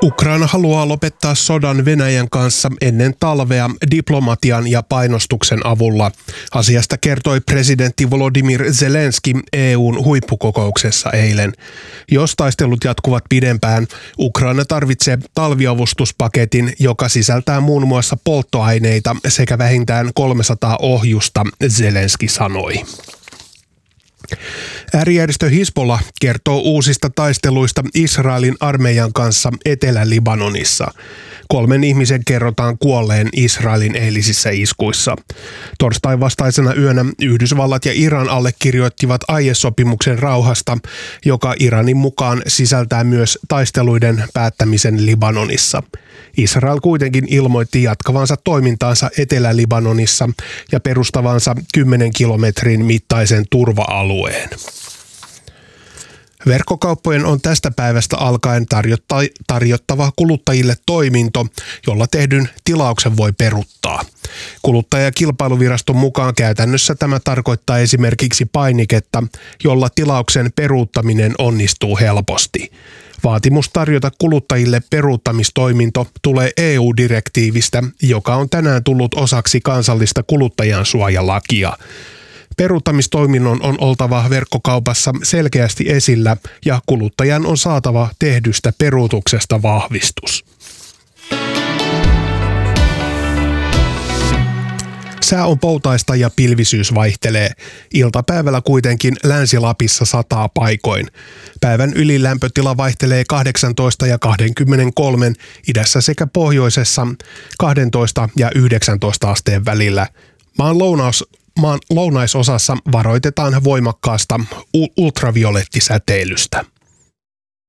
Ukraina haluaa lopettaa sodan Venäjän kanssa ennen talvea diplomatian ja painostuksen avulla. Asiasta kertoi presidentti Volodymyr Zelenski EU:n huippukokouksessa eilen. Jos taistelut jatkuvat pidempään, Ukraina tarvitsee talviavustuspaketin, joka sisältää muun muassa polttoaineita sekä vähintään 300 ohjusta, Zelenski sanoi. Äärijärjestö Hizbollah kertoo uusista taisteluista Israelin armeijan kanssa Etelä-Libanonissa. 3 ihmisen kerrotaan kuolleen Israelin eilisissä iskuissa. Torstain vastaisena yönä Yhdysvallat ja Iran allekirjoittivat aiesopimuksen rauhasta, joka Iranin mukaan sisältää myös taisteluiden päättämisen Libanonissa. Israel kuitenkin ilmoitti jatkavansa toimintaansa Etelä-Libanonissa ja perustavansa 10 kilometrin mittaisen turva-alueen. Verkkokauppojen on tästä päivästä alkaen tarjottava kuluttajille toiminto, jolla tehdyn tilauksen voi peruuttaa. Kuluttaja- ja kilpailuviraston mukaan käytännössä tämä tarkoittaa esimerkiksi painiketta, jolla tilauksen peruuttaminen onnistuu helposti. Vaatimus tarjota kuluttajille peruuttamistoiminto tulee EU-direktiivistä, joka on tänään tullut osaksi kansallista kuluttajansuojalakia. Peruuttamistoiminnon on oltava verkkokaupassa selkeästi esillä ja kuluttajan on saatava tehdystä peruutuksesta vahvistus. Sää on poutaista ja pilvisyys vaihtelee. Iltapäivällä kuitenkin Länsi-Lapissa sataa paikoin. Päivän ylilämpötila vaihtelee 18 ja 23, idässä sekä pohjoisessa 12 ja 19 asteen välillä. Maan lounaisosassa varoitetaan voimakkaasta ultraviolettisäteilystä.